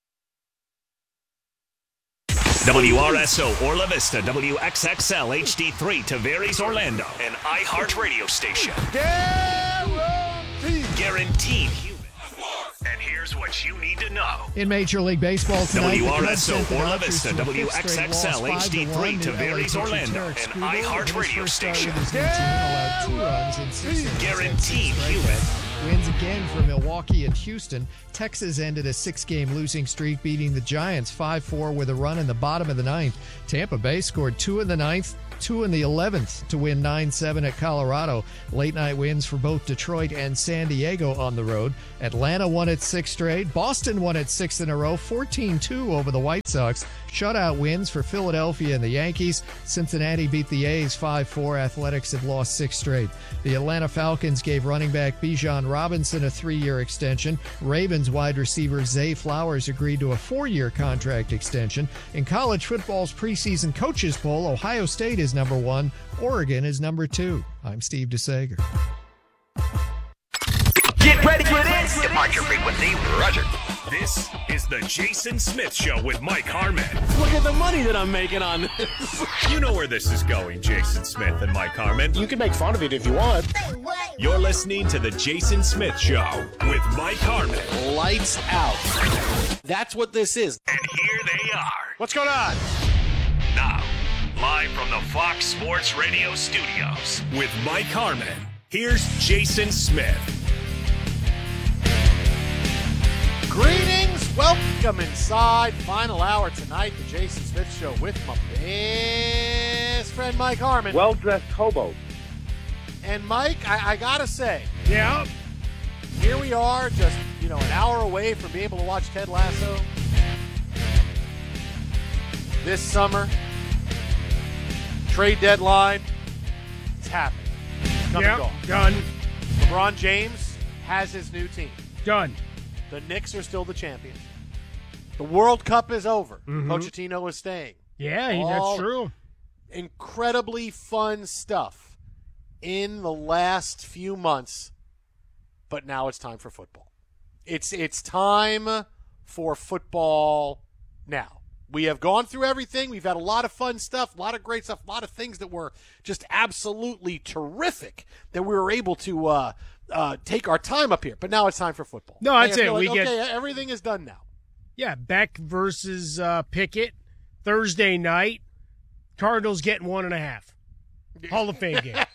W R S O Orla Vista, W X X L H D three Tavares Orlando, an iHeart radio station. Guaranteed. Guaranteed human. And here's what you need to know. In Major League Baseball tonight, W R S O Orla Vista, W X X L H D three Tavares Orlando, an iHeart radio station. Guaranteed human. Wins again for Milwaukee and Houston. Texas ended a six-game losing streak, beating the Giants five four with a run in the bottom of the ninth. Tampa Bay scored two in the ninth, two in the eleventh to win nine seven at Colorado. Late-night wins for both Detroit and San Diego on the road. Atlanta won its sixth straight. Boston won its sixth in a row, fourteen two over the White Sox. Shutout wins for Philadelphia and the Yankees. Cincinnati beat the A's five four. Athletics have lost six straight. The Atlanta Falcons gave running back Bijan Robinson a three-year extension. Ravens wide receiver Zay Flowers agreed to a four-year contract extension. In college football's preseason coaches poll, Ohio State is number one. Oregon is number two. I'm Steve DeSager. Get ready for this. Departure frequency, Roger. This is the Jason Smith Show with Mike Harmon. Look at the money that I'm making on this. You know where this is going, Jason Smith and Mike Harmon. You can make fun of it if you want. You're listening to the Jason Smith Show with Mike Harmon. Lights out. That's what this is. And here they are. What's going on? Now, live from the Fox Sports Radio studios with Mike Harmon. Here's Jason Smith. Greetings, welcome inside. Final hour tonight, the Jason Smith Show with my best friend Mike Harmon. Well-dressed hobo. And Mike, I, I gotta say, yeah, here we are, just you know, an hour away from being able to watch Ted Lasso this summer. Trade deadline, it's happening. It's come yep, and gone. Done. LeBron James has his new team. Done. The Knicks are still the champions. The World Cup is over. Mm-hmm. Pochettino is staying. Yeah, All that's true. Incredibly fun stuff in the last few months, but now it's time for football. It's it's time for football now. We have gone through everything. We've had a lot of fun stuff, a lot of great stuff, a lot of things that were just absolutely terrific that we were able to uh, uh, take our time up here. But now it's time for football. No, I'd I say feel we like, get okay, everything is done now. Yeah, Beck versus uh, Pickett Thursday night. Cardinals getting one and a half. Hall of Fame game.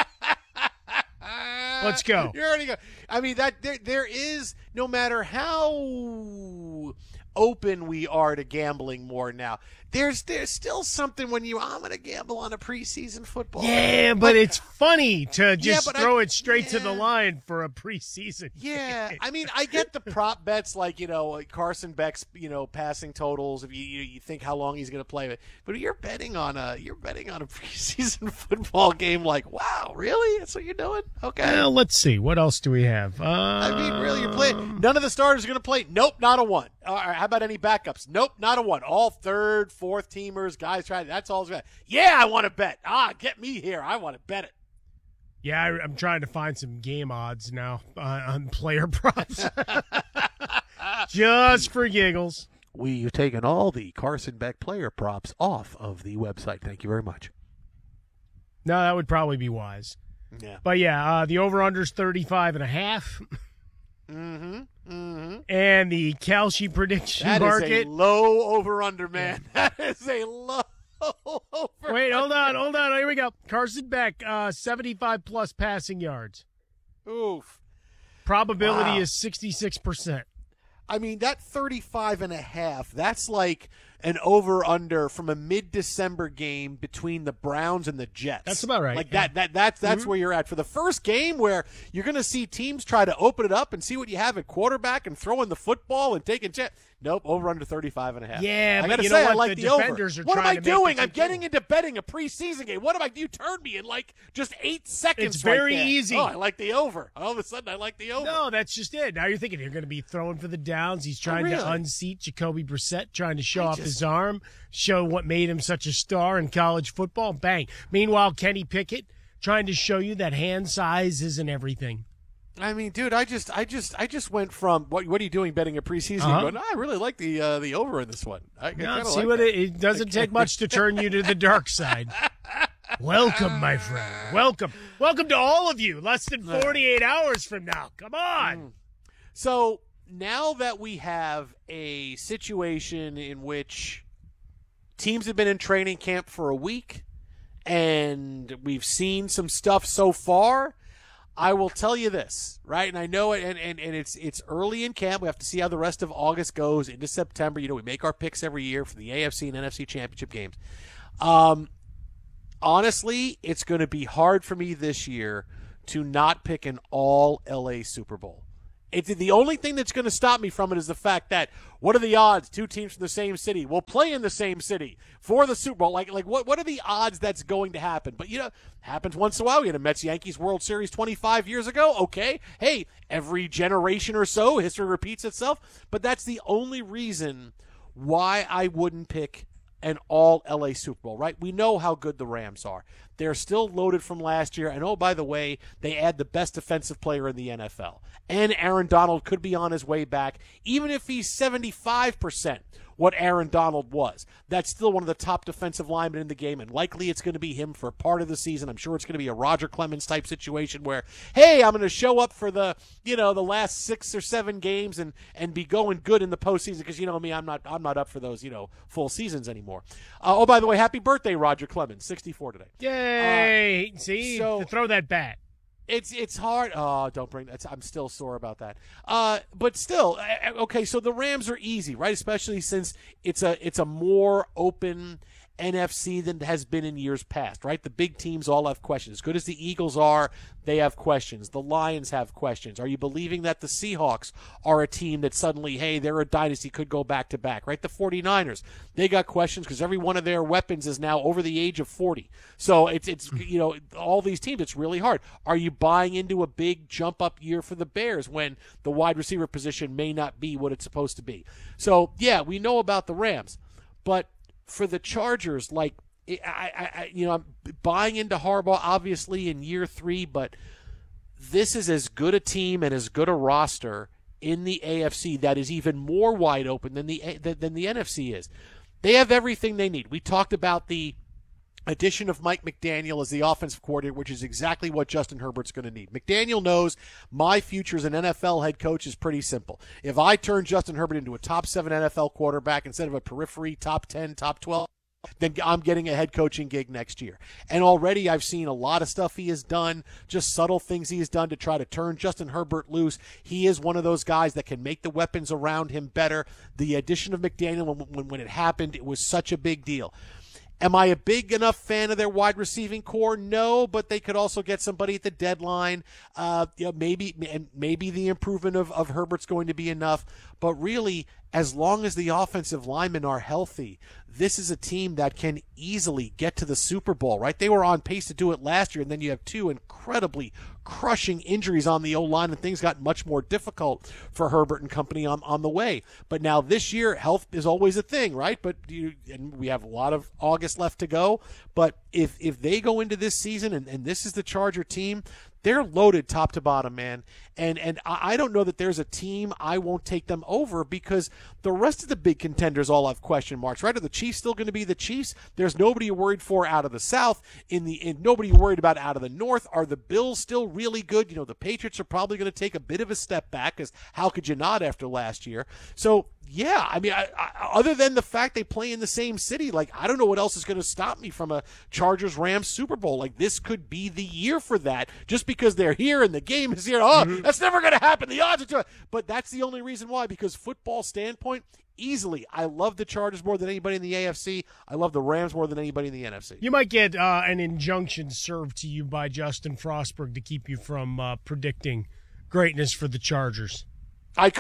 Let's go. You're already go. I mean that there there is, no matter how open we are to gambling more now, there's there's still something when you I'm gonna gamble on a preseason football. Yeah, but it's funny to just yeah, throw I, it straight yeah. to the line for a preseason. Yeah, game. I mean, I get the prop bets like you know like Carson Beck's you know passing totals if you you, you think how long he's gonna play, but you're betting on a you're betting on a preseason football game. Like, wow, really? That's what you're doing? Okay. Well, let's see. What else do we have? Um, I mean, really, you're playing. None of the starters are gonna play. Nope, not a one. All right, how about any backups? Nope, not a one. All third, fourth teamers, guys trying. That's all. Yeah, I want to bet. Ah, get me here. I want to bet it. Yeah, I, I'm trying to find some game odds now uh, on player props, just for giggles. We've taken all the Carson Beck player props off of the website. Thank you very much. No, that would probably be wise. Yeah, but yeah, uh, the over/under's thirty-five and a half. Mm-hmm. Mm-hmm. And the Kalshi prediction that market. That is a low over/under, man. That is a low over. Wait, hold on, hold on. Here we go. Carson Beck, uh, seventy-five plus passing yards. Oof. Probability wow. is sixty-six percent. I mean, that thirty-five and a half, that's like an over/under from a mid-December game between the Browns and the Jets. That's about right. Like yeah. that, that, that's that's mm-hmm. where you're at. For the first game where you're going to see teams try to open it up and see what you have at quarterback and throwing the football and taking jet. Nope, over under thirty-five and a half. Yeah, I but gotta you say, know I what? like The the, over. defenders are What am trying I to make doing? the I'm two. getting into betting a preseason game. What am I? You turned me in like just eight seconds. It's right very there. easy. Oh, I like the over. All of a sudden, I like the over. No, that's just it. Now you're thinking you're going to be throwing for the downs. He's trying Oh, really? to unseat Jacoby Brissett, trying to show I off just- his arm, show what made him such a star in college football. Bang. Meanwhile, Kenny Pickett trying to show you that hand size isn't everything. I mean, dude, I just, I just, I just went from what? What are you doing betting a preseason? Uh-huh. Going, "Ah, I really like the uh, the over in this one. I, I No, kinda see like what that." it, it doesn't take much to turn you to the dark side. Welcome, my friend. Welcome. Welcome to all of you. Less than forty-eight hours from now. Come on. So now that we have a situation in which teams have been in training camp for a week and we've seen some stuff so far, I will tell you this, right? And I know it, and, and, and it's it's early in camp. We have to see how the rest of August goes into September. You know, we make our picks every year for the A F C and N F C championship games. Um, honestly, it's going to be hard for me this year to not pick an all L A Super Bowl. It's the only thing that's going to stop me from it is the fact that what are the odds two teams from the same city will play in the same city for the Super Bowl? Like, like what what are the odds that's going to happen? But, you know, happens once in a while. We had a Mets-Yankees World Series twenty-five years ago. Okay. Hey, every generation or so, history repeats itself. But that's the only reason why I wouldn't pick an all L A Super Bowl, right? We know how good the Rams are. They're still loaded from last year. And, oh, by the way, they add the best defensive player in the N F L. And Aaron Donald could be on his way back, even if he's seventy-five percent what Aaron Donald was. That's still one of the top defensive linemen in the game, and likely it's going to be him for part of the season. I'm sure it's going to be a Roger Clemens type situation where, hey, I'm going to show up for the, you know, the last six or seven games and, and be going good in the postseason because, you know me, I'm not I'm not up for those, you know, full seasons anymore. Uh, oh, by the way, happy birthday, Roger Clemens, sixty-four today. Yay. Uh, See, so, throw that bat. It's it's hard. Oh, don't bring that. I'm still sore about that. Uh, but still, okay. So the Rams are easy, right? Especially since it's a it's a more open N F C than has been in years past, right? The big teams all have questions. As good as the Eagles are, they have questions. The Lions have questions. Are you believing that the Seahawks are a team that suddenly, hey, they're a dynasty, could go back to back, right? The 49ers, they got questions because every one of their weapons is now over the age of forty. So it's, it's you know, all these teams, it's really hard. Are you buying into a big jump up year for the Bears when the wide receiver position may not be what it's supposed to be? So, yeah, we know about the Rams, but for the Chargers, like, I, I, I, you know, I'm buying into Harbaugh, obviously, in year three, but this is as good a team and as good a roster in the A F C that is even more wide open than the than the N F C is. They have everything they need. We talked about the addition of Mike McDaniel as the offensive coordinator, which is exactly what Justin Herbert's going to need. McDaniel knows my future as an N F L head coach is pretty simple. If I turn Justin Herbert into a top seven N F L quarterback instead of a periphery top ten, top twelve, then I'm getting a head coaching gig next year. And already I've seen a lot of stuff he has done, just subtle things he has done to try to turn Justin Herbert loose. He is one of those guys that can make the weapons around him better. The addition of McDaniel, when, when, when it happened, it was such a big deal. Am I a big enough fan of their wide receiving core? No, but they could also get somebody at the deadline. Uh, you know, maybe and maybe the improvement of, of Herbert's going to be enough. But really, as long as the offensive linemen are healthy, this is a team that can easily get to the Super Bowl, right? They were on pace to do it last year, and then you have two incredibly crushing injuries on the O-line, and things got much more difficult for Herbert and company on, on the way. But now this year, health is always a thing, right? But you, and we have a lot of August left to go. But if if they go into this season, and, and this is the Charger team, they're loaded top to bottom, man. And and I don't know that there's a team I won't take them over because the rest of the big contenders all have question marks, right? Are the Chiefs still going to be the Chiefs? There's nobody you're worried for out of the South. In the in, nobody you're worried about out of the North. Are the Bills still really good? You know, the Patriots are probably going to take a bit of a step back because how could you not after last year? So, yeah, I mean, I, I, other than the fact they play in the same city, like, I don't know what else is going to stop me from a Chargers-Rams Super Bowl. Like, this could be the year for that just because they're here and the game is here. Oh, mm-hmm. That's never going to happen. The odds are too high. But that's the only reason why, because football standpoint, easily, I love the Chargers more than anybody in the A F C. I love the Rams more than anybody in the N F C. You might get uh, an injunction served to you by Justin Frostberg to keep you from uh, predicting greatness for the Chargers. I could.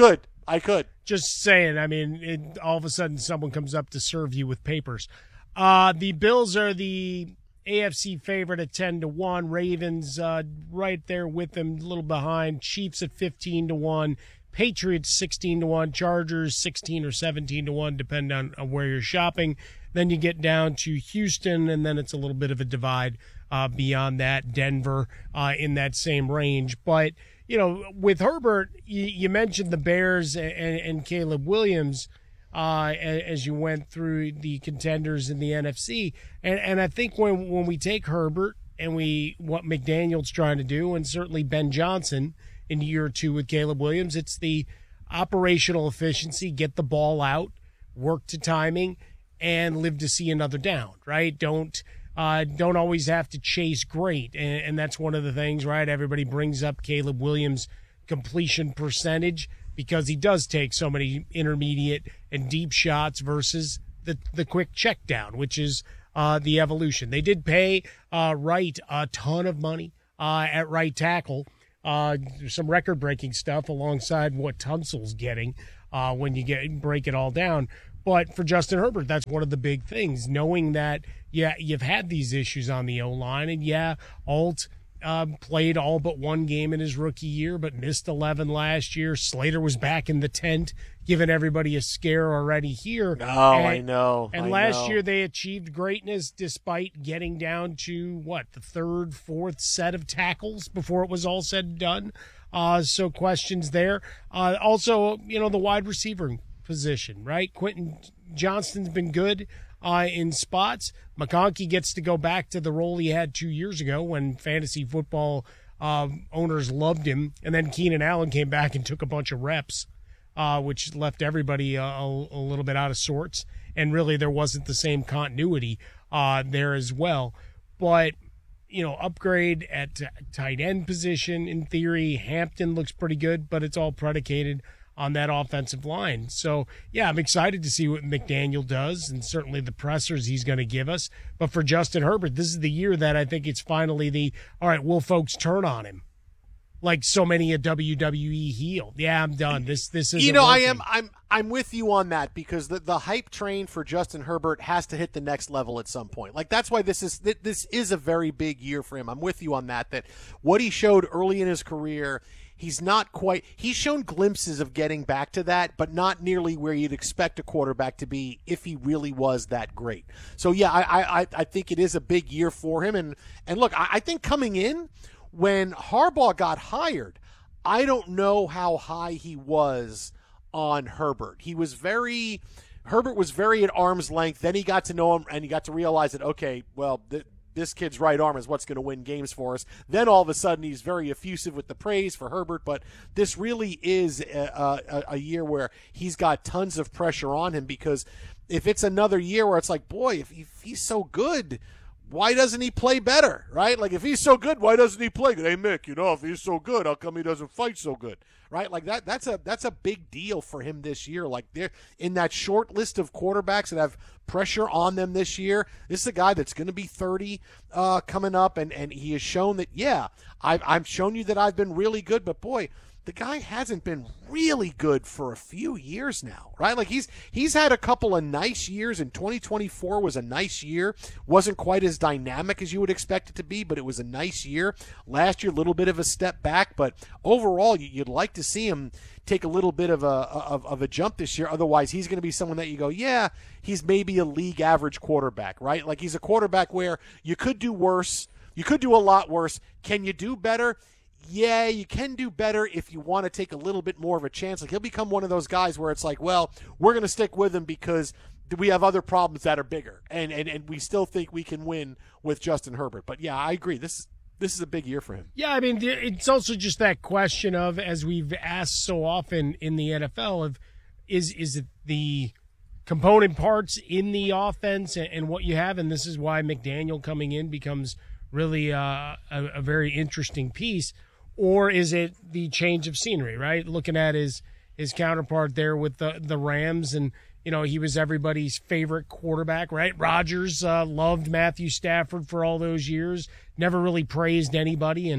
I could. Just saying. I mean, it, all of a sudden someone comes up to serve you with papers. Uh, the Bills are the A F C favorite at ten to one. Ravens uh, right there with them, a little behind. Chiefs at fifteen to one. Patriots sixteen to one. Chargers sixteen or seventeen to one, depending on, on where you're shopping. Then you get down to Houston, and then it's a little bit of a divide uh, beyond that. Denver uh, in that same range. But, you know, with Herbert, you, you mentioned the Bears and, and Caleb Williams uh, as you went through the contenders in the N F C. And, and I think when, when we take Herbert and we what McDaniel's trying to do, and certainly Ben Johnson in year two with Caleb Williams, it's the operational efficiency, get the ball out, work to timing, and live to see another down, right? Don't uh, don't always have to chase great. And, and that's one of the things, right? Everybody brings up Caleb Williams' completion percentage because he does take so many intermediate and deep shots versus the, the quick check down, which is uh, the evolution. They did pay uh, Wright a ton of money uh, at right tackle. Uh, some record-breaking stuff alongside what Tunsil's getting uh, when you get break it all down. But for Justin Herbert, that's one of the big things, knowing that, yeah, you've had these issues on the O-line, and, yeah, Alt um, played all but one game in his rookie year, but missed eleven last year. Slater was back in the tent, giving everybody a scare already here. Oh, and, I know. And I last know. year they achieved greatness despite getting down to, what, the third, fourth set of tackles before it was all said and done. Uh, so questions there. Uh, also, you know, the wide receiver position, right? Quentin Johnston's been good uh, in spots. McConkey gets to go back to the role he had two years ago when fantasy football um, owners loved him. And then Keenan Allen came back and took a bunch of reps, uh, which left everybody uh, a, a little bit out of sorts. And really there wasn't the same continuity uh, there as well. But, you know, upgrade at t- tight end position in theory. Hampton looks pretty good, but it's all predicated on that offensive line. So, yeah, I'm excited to see what McDaniel does and certainly the pressers he's going to give us. But for Justin Herbert, this is the year that I think it's finally the, all right, will folks turn on him? Like so many a W W E heel. Yeah, I'm done. This this is You know, working. I am I'm I'm with you on that because the, the hype train for Justin Herbert has to hit the next level at some point. Like that's why this is this is a very big year for him. I'm with you on that that what he showed early in his career, he's not quite he's shown glimpses of getting back to that, but not nearly where you'd expect a quarterback to be if he really was that great. So yeah, I I, I think it is a big year for him. And and look, I, I think coming in when Harbaugh got hired, I don't know how high he was on Herbert. He was very Herbert was very at arm's length. Then he got to know him and he got to realize that, okay, well, th- this kid's right arm is what's going to win games for us. Then all of a sudden he's very effusive with the praise for Herbert, but this really is a, a, a year where he's got tons of pressure on him because if it's another year where it's like, boy, if, if he's so good, why doesn't he play better, right? Like, if he's so good, why doesn't he play good? Hey, Mick, you know, if he's so good, how come he doesn't fight so good, right? Like, that that's a that's a big deal for him this year. Like, they're in that short list of quarterbacks that have pressure on them this year. This is a guy that's going to be thirty uh, coming up, and, and he has shown that, yeah, I've, I've shown you that I've been really good, but, boy, the guy hasn't been really good for a few years now, right? Like he's he's had a couple of nice years, and twenty twenty-four was a nice year. Wasn't quite as dynamic as you would expect it to be, but it was a nice year. Last year, a little bit of a step back, but overall, you'd like to see him take a little bit of a of, of a jump this year. Otherwise, he's going to be someone that you go, yeah, he's maybe a league average quarterback, right? Like he's a quarterback where you could do worse, you could do a lot worse. Can you do better? Yeah, you can do better if you want to take a little bit more of a chance. Like he'll become one of those guys where it's like, well, we're going to stick with him because we have other problems that are bigger, and, and and we still think we can win with Justin Herbert. But yeah, I agree. This this is a big year for him. Yeah, I mean, it's also just that question of, as we've asked so often in the N F L, of is is it the component parts in the offense and, and what you have, and this is why McDaniel coming in becomes really uh, a, a very interesting piece. Or is it the change of scenery, right? Looking at his his counterpart there with the, the Rams, and, you know, he was everybody's favorite quarterback, right? Rodgers uh, loved Matthew Stafford for all those years, never really praised anybody, and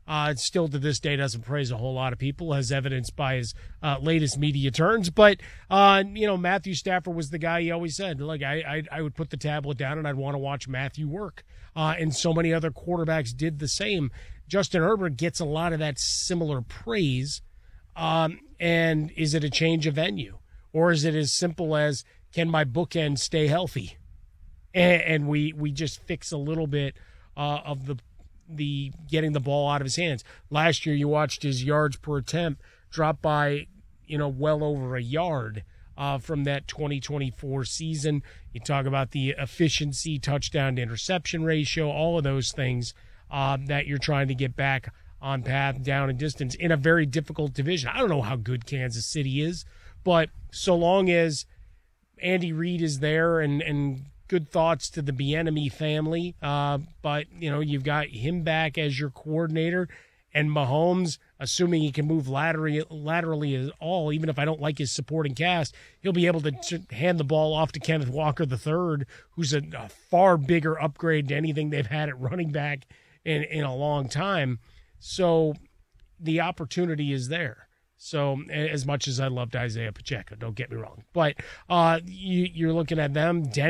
Uh, still to this day doesn't praise a whole lot of people, as evidenced by his uh, latest media turns. But, uh, you know, Matthew Stafford was the guy he always said, look, I, I, I would put the tablet down and I'd want to watch Matthew work. Uh, and so many other quarterbacks did the same. Justin Herbert gets a lot of that similar praise. Um, and is it a change of venue? Or is it as simple as, can my bookend stay healthy? And, and we, we just fix a little bit uh, of the the getting the ball out of his hands. Last year, you watched his yards per attempt drop by, you know, well over a yard uh, from that twenty twenty-four season. You talk about the efficiency, touchdown to interception ratio, all of those things uh, that you're trying to get back on path, down and distance in a very difficult division. I don't know how good Kansas City is, but so long as Andy Reid is there and, and good thoughts to the Bieniemy family, uh, but, you know, you've got him back as your coordinator, and Mahomes, assuming he can move laterally, laterally at all, even if I don't like his supporting cast, he'll be able to t- hand the ball off to Kenneth Walker the third, who's a, a far bigger upgrade to anything they've had at running back in, in a long time. So the opportunity is there. So as much as I loved Isaiah Pacheco, don't get me wrong. But uh, you, you're looking at them, Denver,